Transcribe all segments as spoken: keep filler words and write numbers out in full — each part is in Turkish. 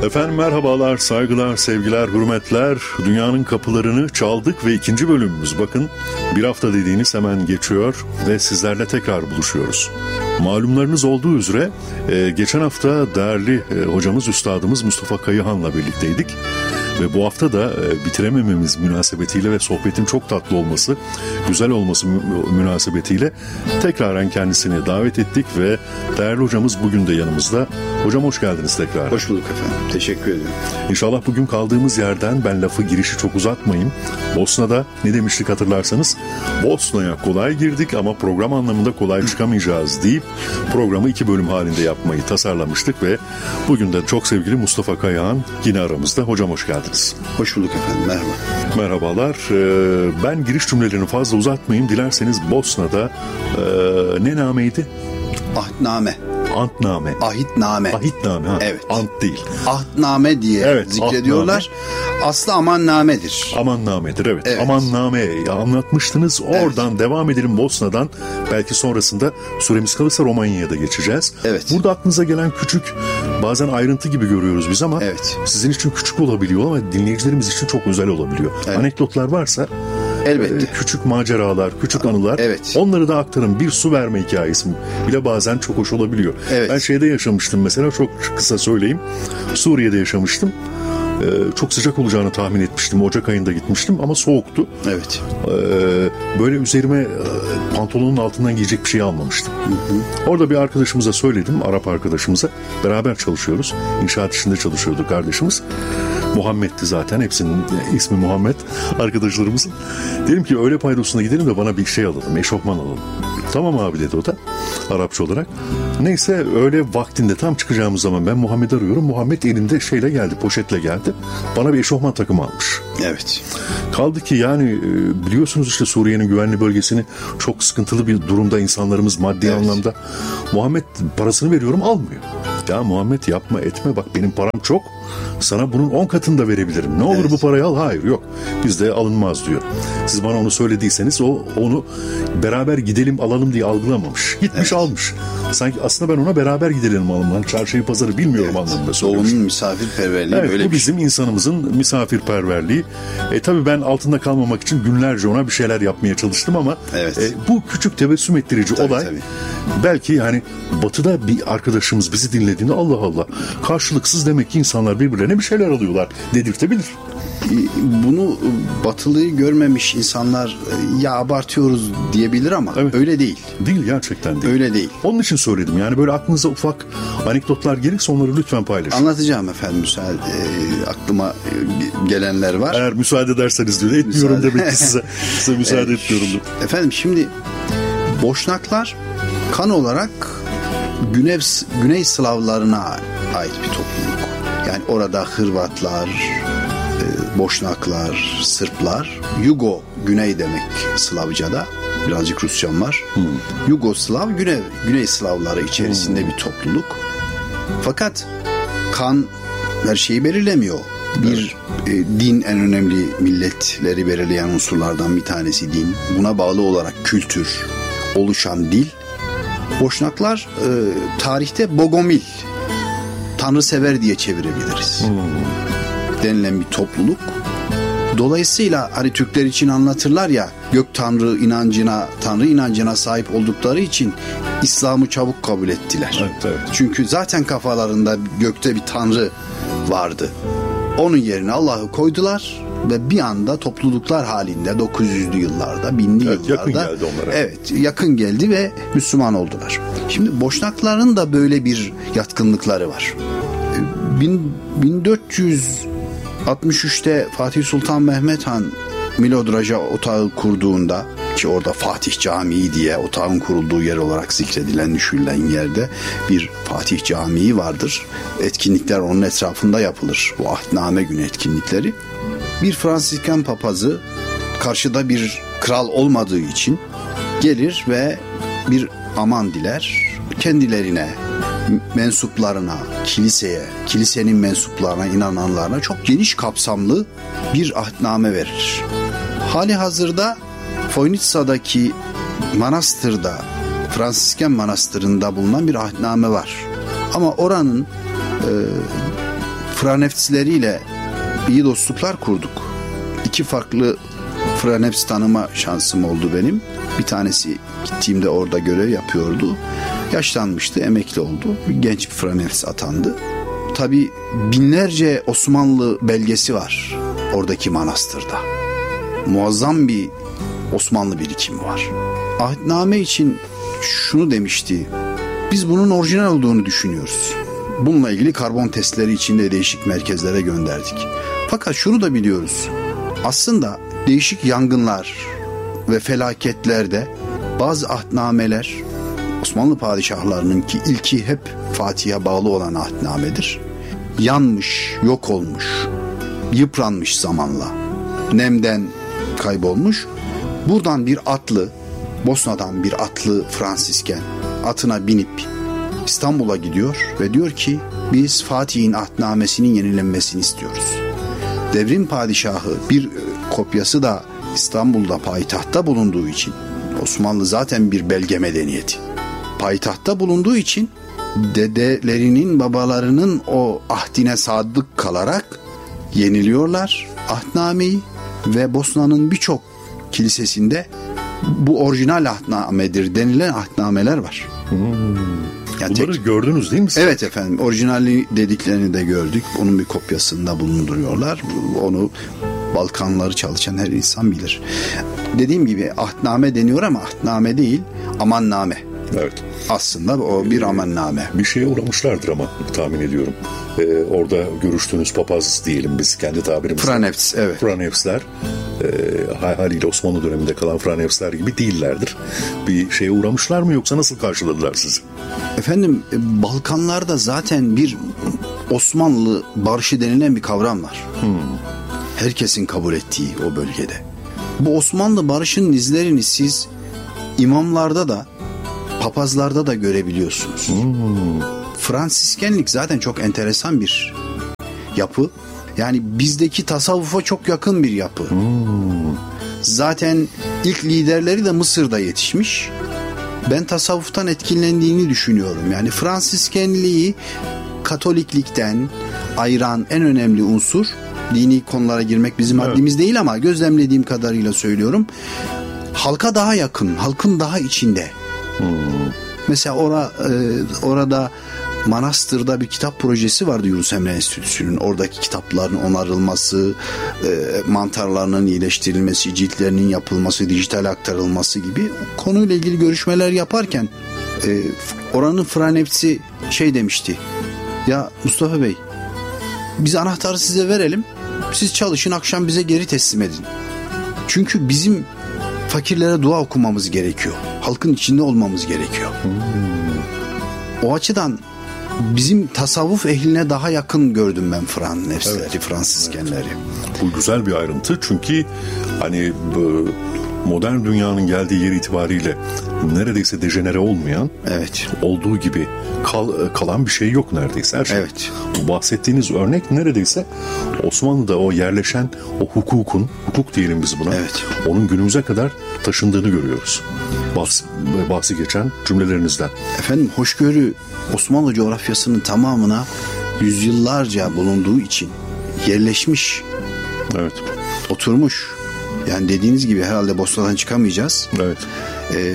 Efendim merhabalar, saygılar, sevgiler, hürmetler. Dünyanın kapılarını çaldık ve ikinci bölümümüz. Bakın bir hafta dediğiniz hemen geçiyor ve sizlerle tekrar buluşuyoruz. Malumlarınız olduğu üzere e, geçen hafta değerli e, hocamız, üstadımız Mustafa Kayıhan'la birlikteydik. Ve bu hafta da e, bitiremememiz münasebetiyle ve sohbetin çok tatlı olması, güzel olması mü- münasebetiyle tekraren kendisini davet ettik ve değerli hocamız bugün de yanımızda. Hocam hoş geldiniz tekrar. Hoş bulduk efendim. Teşekkür ederim. İnşallah bugün kaldığımız yerden, ben lafı girişi çok uzatmayayım. Bosna'da ne demiştik hatırlarsanız? Bosna'ya kolay girdik ama program anlamında kolay çıkamayacağız deyip programı iki bölüm halinde yapmayı tasarlamıştık ve bugün de çok sevgili Mustafa Kayıhan yine aramızda. Hocam hoş geldiniz. Hoş bulduk efendim. Merhaba. Merhabalar. Ee, ben giriş cümlelerini fazla uzatmayayım. Dilerseniz Bosna'da e, ne nameydi? Ahdname. Antname. Ahitname. Ahitname. Ha. Evet. Ant değil. Ahdname diye Evet, zikrediyorlar. Aslı amannamedir. Amannamedir evet. Evet. Amanname anlatmıştınız. Oradan evet. Devam edelim Bosna'dan. Belki sonrasında süremiz kalırsa Romanya'ya da geçeceğiz. Evet. Burada aklınıza gelen küçük, bazen ayrıntı gibi görüyoruz biz ama evet. Sizin için küçük olabiliyor ama dinleyicilerimiz için çok özel olabiliyor. Evet. Anekdotlar varsa elbette. Küçük maceralar, küçük anılar. Evet. Onları da aktarın. Bir su verme hikayesi bile bazen çok hoş olabiliyor. Evet. Ben şeyde yaşamıştım mesela, çok kısa söyleyeyim. Suriye'de yaşamıştım. Ee, çok sıcak olacağını tahmin etmiştim. Ocak ayında gitmiştim ama soğuktu. Evet. Ee, böyle üzerime e, pantolonun altından giyecek bir şey almamıştım. Hı hı. Orada bir arkadaşımıza söyledim, Arap arkadaşımıza. Beraber çalışıyoruz. İnşaat işinde çalışıyordu kardeşimiz. Muhammed'ti zaten. Hepsinin ismi Muhammed arkadaşlarımızın. Dedim ki öğle paydosuna gidelim de bana bir şey alalım. Eşofman alalım. Tamam abi dedi o da. Arapça olarak. Neyse öğle vaktinde tam çıkacağımız zaman ben Muhammed'i arıyorum. Muhammed elinde şeyle geldi. Poşetle geldi. Bana bir eşofman takımı almış. Evet. Kaldı ki yani biliyorsunuz işte Suriye'nin güvenli bölgesini çok sıkıntılı bir durumda insanlarımız maddi evet. anlamda. Muhammed parasını veriyorum almıyor. Ya Muhammed yapma etme bak benim param çok. Sana bunun on katını da verebilirim. Ne olur evet. bu parayı al. Hayır yok. Bizde alınmaz diyor. Siz bana onu söylediyseniz o onu beraber gidelim alalım diye algılamamış. Gitmiş evet. almış. Sanki aslında ben ona beraber gidelim alalım. Hani çarşıyı pazarı bilmiyorum evet. anlamında söylemiş. Doğunun misafirperverliği evet, böyle bu bizim şey. insanımızın misafirperverliği. E tabii ben altında kalmamak için günlerce ona bir şeyler yapmaya çalıştım ama evet. e, bu küçük tebessüm ettirici tabii, olay tabii. belki yani batıda bir arkadaşımız bizi dinlediğinde Allah Allah karşılıksız demek ki insanlar birbirlerine bir şeyler alıyorlar dedirtebilir. Bunu batılıyı görmemiş insanlar ya abartıyoruz diyebilir ama evet. öyle değil. Değil gerçekten değil. Öyle değil. Onun için söyledim yani böyle aklınıza ufak anekdotlar gelirse onları lütfen paylaşın. Anlatacağım efendim müsaade e, aklıma e, gelenler var. Eğer müsaade ederseniz diyor etmiyorum müsaade. Demek ki size, size müsaade evet. etmiyorum. Efendim şimdi Boşnaklar kan olarak Güney, Güney Slavlarına ait bir topluluk. Yani orada Hırvatlar, Boşnaklar, Sırplar, Yugo, Güney demek Slavca'da. Birazcık Rusçam var. Hmm. Yugoslav, Güney, Güney Slavları içerisinde hmm. bir topluluk. Fakat kan her şeyi belirlemiyor. Bir evet. e, din en önemli milletleri belirleyen unsurlardan bir tanesi din. Buna bağlı olarak kültür, oluşan dil. Boşnaklar e, tarihte Bogomil, tanrısever diye çevirebiliriz. Hmm. denilen bir topluluk. Dolayısıyla hani Türkler için anlatırlar ya, gök tanrı inancına, tanrı inancına sahip oldukları için İslam'ı çabuk kabul ettiler. Evet, evet. Çünkü zaten kafalarında gökte bir tanrı vardı. Onun yerine Allah'ı koydular ve bir anda topluluklar halinde dokuz yüzlü yıllarda, binli evet, yıllarda yakın geldi onlara. Evet, yakın geldi ve Müslüman oldular. Şimdi Boşnakların da böyle bir yatkınlıkları var. bin dört yüz altmış üçte Fatih Sultan Mehmet Han Milodraja otağı kurduğunda, ki orada Fatih Camii diye otağın kurulduğu yer olarak zikredilen, düşürülen yerde bir Fatih Camii vardır. Etkinlikler onun etrafında yapılır. Bu Ahdname günü etkinlikleri. Bir Fransiskan papazı karşıda bir kral olmadığı için gelir ve bir aman diler. Kendilerine, mensuplarına, kiliseye, kilisenin mensuplarına, inananlarına çok geniş kapsamlı bir ahdname verir. Hali hazırda Foynitsa'daki manastırda, Fransiskan manastırında bulunan bir ahdname var. Ama oranın e, Franefsleriyle iyi dostluklar kurduk. İki farklı Franefs tanıma şansım oldu benim. Bir tanesi gittiğimde orada görev yapıyordu. Yaşlanmıştı, emekli oldu. Bir genç bir Franefs atandı. Tabii binlerce Osmanlı belgesi var oradaki manastırda. Muazzam bir Osmanlı birikimi var. Ahdname için şunu demişti: biz bunun orijinal olduğunu düşünüyoruz. Bununla ilgili karbon testleri için de değişik merkezlere gönderdik. Fakat şunu da biliyoruz: aslında değişik yangınlar ve felaketlerde bazı ahdnameler, Osmanlı padişahlarının ki ilki hep Fatih'e bağlı olan ahdnamedir, yanmış, yok olmuş, yıpranmış zamanla, nemden kaybolmuş. Buradan bir atlı, Bosna'dan bir atlı Fransisken atına binip İstanbul'a gidiyor ve diyor ki biz Fatih'in ahdnamesinin yenilenmesini istiyoruz. Devrim padişahı bir kopyası da İstanbul'da payitahtta bulunduğu için, Osmanlı zaten bir belge medeniyeti, payitahtta bulunduğu için dedelerinin, babalarının o ahdine sadık kalarak yeniliyorlar ahdnameyi ve Bosna'nın birçok kilisesinde bu orijinal ahdnamedir denilen ahdnameler var. Hmm. Yani Bunları tek... gördünüz değil mi siz? Evet efendim, orijinali dediklerini de gördük. Onun bir kopyasını da bulunduruyorlar. Onu Balkanları çalışan her insan bilir. Dediğim gibi ahdname deniyor ama ahdname değil, amanname. Evet. Aslında o bir amanname. Bir şeye uğramışlardır ama tahmin ediyorum. Ee, orada görüştüğünüz papaz diyelim biz kendi tabirimizde. Franefs, evet. Franefsler e, haliyle Osmanlı döneminde kalan Franefsler gibi değillerdir. Bir şeye uğramışlar mı yoksa nasıl karşıladılar sizi? Efendim Balkanlarda zaten bir Osmanlı barışı denilen bir kavram var. Hmm. Herkesin kabul ettiği o bölgede. Bu Osmanlı barışının izlerini siz imamlarda da papazlarda da görebiliyorsunuz. Hmm. Fransiskenlik zaten çok enteresan bir yapı. Yani bizdeki tasavvufa çok yakın bir yapı. Hmm. Zaten ilk liderleri de Mısır'da yetişmiş. Ben tasavvuftan etkilendiğini düşünüyorum. Yani Fransiskenliği Katoliklikten ayıran en önemli unsur, dini konulara girmek bizim evet. haddimiz değil ama gözlemlediğim kadarıyla söylüyorum, halka daha yakın, halkın daha içinde. Hmm. Mesela ora, e, orada Manastır'da bir kitap projesi vardı Yunus Emre Enstitüsü'nün. Oradaki kitapların onarılması, e, mantarlarının iyileştirilmesi, ciltlerinin yapılması, dijital aktarılması gibi konuyla ilgili görüşmeler yaparken e, oranın Franefsi şey demişti: ya Mustafa Bey, biz anahtarı size verelim, siz çalışın, akşam bize geri teslim edin. Çünkü bizim fakirlere dua okumamız gerekiyor. Halkın içinde olmamız gerekiyor. Hmm. O açıdan bizim tasavvuf ehline daha yakın gördüm ben Franefsleri, evet. Fransiskenleri. Evet. Bu güzel bir ayrıntı çünkü hani bu modern dünyanın geldiği yer itibariyle neredeyse dejenere olmayan, evet, olduğu gibi kal, kalan bir şey yok neredeyse. Her şey. Evet. Bu bahsettiğiniz örnek neredeyse Osmanlı'da o yerleşen o hukukun, hukuk diyelim biz buna, evet, onun günümüze kadar taşındığını görüyoruz. Bahsi, bahsi geçen cümlelerinizden. Efendim hoşgörü Osmanlı coğrafyasının tamamına yüzyıllarca bulunduğu için yerleşmiş. Evet. Oturmuş. Yani dediğiniz gibi herhalde Bosna'dan çıkamayacağız. Evet. Ee,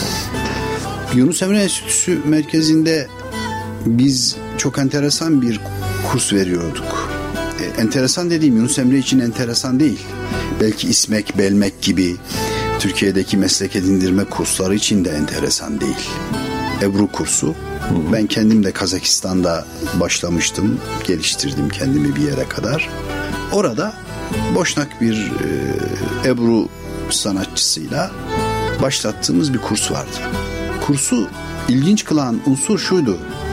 Yunus Emre Enstitüsü merkezinde biz çok enteresan bir kurs veriyorduk. Ee, enteresan dediğim Yunus Emre için enteresan değil. Belki İSMEK, BELMEK gibi Türkiye'deki meslek edindirme kursları için de enteresan değil. Ebru kursu. Hı-hı. Ben kendim de Kazakistan'da başlamıştım. Geliştirdim kendimi bir yere kadar. Orada Boşnak bir e, Ebru sanatçısıyla başlattığımız bir kurs vardı. Kursu ilginç kılan unsur şuydu: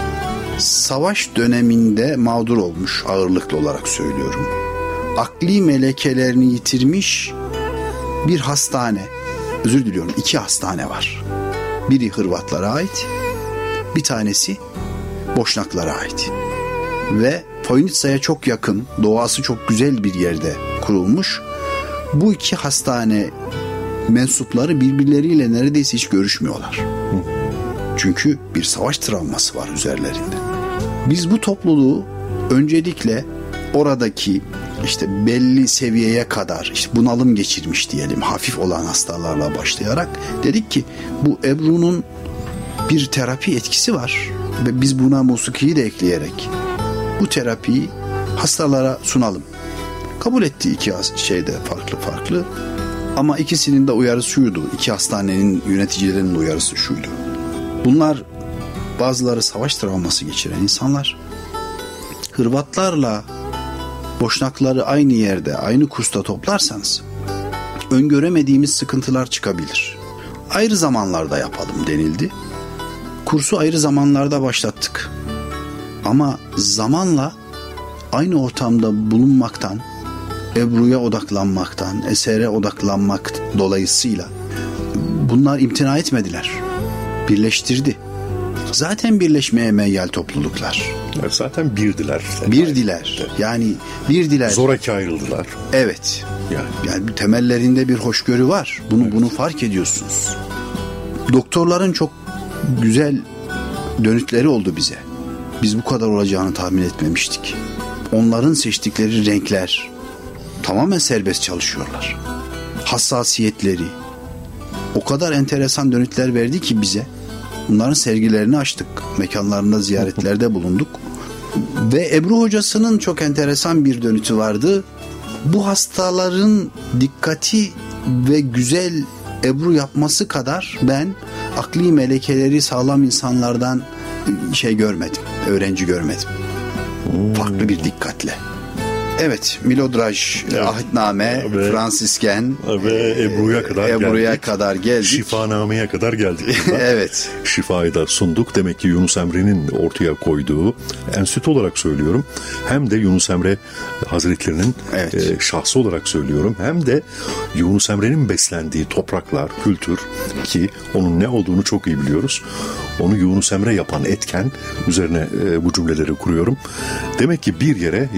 savaş döneminde mağdur olmuş, ağırlıklı olarak söylüyorum, akli melekelerini yitirmiş bir hastane, özür diliyorum iki hastane var. Biri Hırvatlara ait, bir tanesi Boşnaklara ait. Ve Poynitsa'ya çok yakın, doğası çok güzel bir yerde kurulmuş. Bu iki hastane mensupları birbirleriyle neredeyse hiç görüşmüyorlar. Çünkü bir savaş travması var üzerlerinde. Biz bu topluluğu öncelikle oradaki işte belli seviyeye kadar işte bunalım geçirmiş diyelim hafif olan hastalarla başlayarak dedik ki bu Ebru'nun bir terapi etkisi var ve biz buna musikiyi de ekleyerek bu terapiyi hastalara sunalım. Kabul etti iki şeyde farklı farklı ama ikisinin de uyarısı şuydu, iki hastanenin yöneticilerinin uyarısı şuydu. Bunlar bazıları savaş travması geçiren insanlar. Hırvatlarla Boşnakları aynı yerde, aynı kursta toplarsanız öngöremediğimiz sıkıntılar çıkabilir. Ayrı zamanlarda yapalım denildi. Kursu ayrı zamanlarda başlattık. Ama zamanla aynı ortamda bulunmaktan, Ebru'ya odaklanmaktan, esere odaklanmak dolayısıyla bunlar imtina etmediler. Birleştirdi. Zaten birleşmeye meyyal topluluklar. Zaten birdiler. Birdiler. Yani birdiler. Zoraki ayrıldılar. Evet. Yani, yani temellerinde bir hoşgörü var. Bunu evet. bunu fark ediyorsunuz. Doktorların çok güzel dönütleri oldu bize. Biz bu kadar olacağını tahmin etmemiştik. Onların seçtikleri renkler tamamen serbest çalışıyorlar. Hassasiyetleri o kadar enteresan dönütler verdi ki bize. Bunların sergilerini açtık. Mekanlarında ziyaretlerde bulunduk. Ve Ebru hocasının çok enteresan bir dönütü vardı. Bu hastaların dikkati ve güzel Ebru yapması kadar ben akli melekeleri sağlam insanlardan şey görmedim. Öğrenci görmedim. Hmm. Farklı bir dikkatle. Evet, Milodraj, evet. Ahitname, evet. Fransisken ve Ebru'ya kadar Ebru'ya geldik. kadar geldik. Şifanameye kadar geldik. Evet. Şifayı da sunduk. Demek ki Yunus Emre'nin ortaya koyduğu enstitü olarak söylüyorum. Hem de Yunus Emre Hazretleri'nin evet. e, şahsı olarak söylüyorum. Hem de Yunus Emre'nin beslendiği topraklar, kültür ki onun ne olduğunu çok iyi biliyoruz. Onu Yunus Emre yapan etken üzerine e, bu cümleleri kuruyorum. Demek ki bir yere